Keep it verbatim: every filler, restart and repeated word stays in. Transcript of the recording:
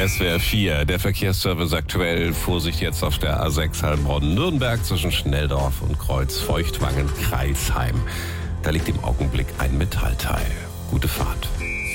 S W R vier, der Verkehrsservice aktuell. Vorsicht jetzt auf der A sechs Heilbronn-Nürnberg zwischen Schnelldorf und Kreuz-Feuchtwangen-Kreisheim. Da liegt im Augenblick ein Metallteil. Gute Fahrt.